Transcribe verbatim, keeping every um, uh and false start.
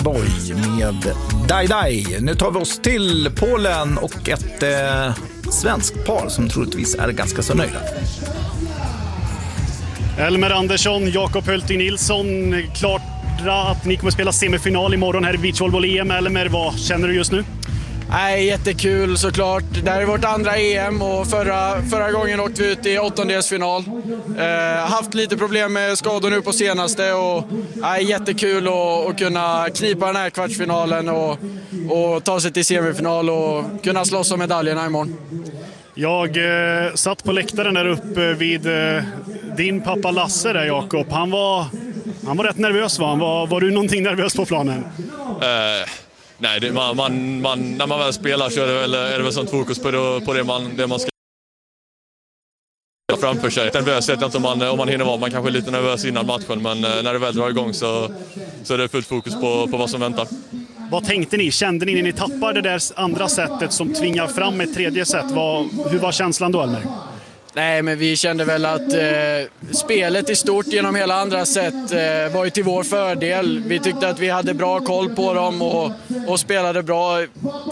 Boy med Dai Dai. Nu tar vi oss till Polen och ett eh, svenskt par som troligtvis är ganska så nöjda. Elmer Andersson, Jakob Hulting Nilsson, klart att ni kommer spela semifinal imorgon här i beachvolleyboll-E M. Elmer, vad känner du just nu? Nej, jättekul såklart. Det här är vårt andra E M och förra, förra gången åkte vi ut i åttondelsfinal. Eh, haft lite problem med skador nu på senaste och nej, jättekul att, att kunna knipa den här kvartsfinalen och, och ta sig till semifinal och kunna slåss om medaljerna imorgon. Jag eh, satt på läktaren där uppe vid eh, din pappa Lasse där, Jakob. Han var, han var rätt nervös, va? Var, var du någonting nervös på planen? Uh... Nej, det, man, man, man, när man väl spelar så är det väl, är det väl sånt fokus på det, på det, man, det man ska framför sig. Nervös vet jag inte om man, om man hinner vara. Man kanske är lite nervös innan matchen, men när det väl drar igång så, så är det fullt fokus på, på vad som väntar. Vad tänkte ni? Kände ni när ni tappade det där andra sättet som tvingar fram ett tredje sätt? Vad, hur var känslan då, Elmer? Nej, men vi kände väl att eh, spelet i stort genom hela andra sätt eh, var ju till vår fördel. Vi tyckte att vi hade bra koll på dem och, och spelade bra.